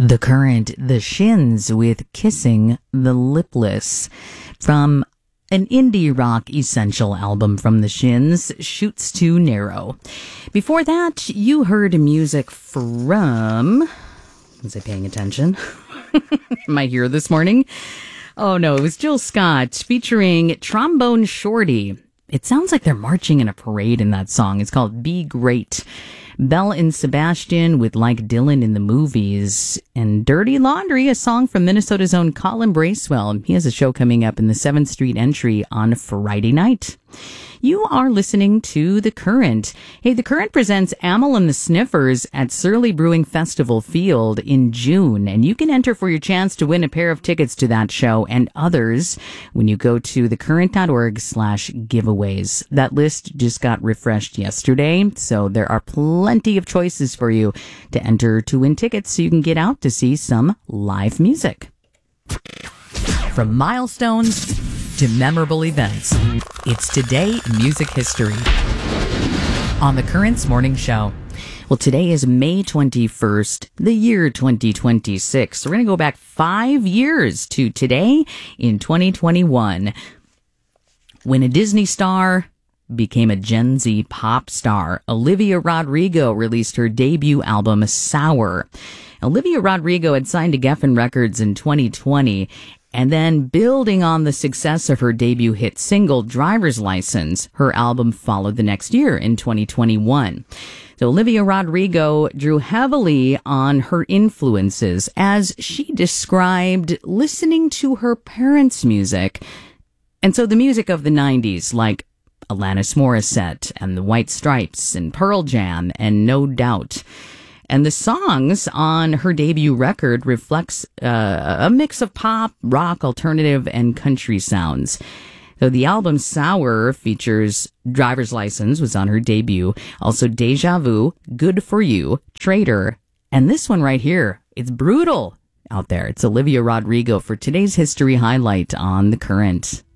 The Current, The Shins with Kissing the Lipless from an indie rock essential album from The Shins, Shoots Too Narrow. Before that, you heard music from... Was I paying attention? Am I here this morning? Oh no, it was Jill Scott featuring Trombone Shorty. It sounds like they're marching in a parade in that song. It's called Be Great. Belle and Sebastian with Like Dylan in the Movies, and Dirty Laundry, a song from Minnesota's own Colin Bracewell. He has a show coming up in the 7th Street Entry on Friday night. You are listening to The Current. Hey, The Current presents Amyl and the Sniffers at Surly Brewing Festival Field in June, and you can enter for your chance to win a pair of tickets to that show and others when you go to thecurrent.org/giveaways. That list just got refreshed yesterday, so there are plenty of choices for you to enter to win tickets so you can get out to see some live music. From milestones to memorable events, it's Today in Music History on The Current's Morning Show. Well, today is May 21st, the year 2026. We're going to go back 5 years to today in 2021, when a Disney star became a Gen Z pop star. Olivia Rodrigo released her debut album, Sour. Olivia Rodrigo had signed to Geffen Records in 2020, and then, building on the success of her debut hit single, Driver's License, her album followed the next year in 2021. So Olivia Rodrigo drew heavily on her influences, as she described listening to her parents' music. And so the music of the 90s, like Alanis Morissette and the White Stripes and Pearl Jam and No Doubt. And the songs on her debut record reflects a mix of pop, rock, alternative, and country sounds. So the album Sour features Driver's License, was on her debut. Also Deja Vu, Good For You, Traitor, and this one right here. It's brutal out there. It's Olivia Rodrigo for today's history highlight on The Current.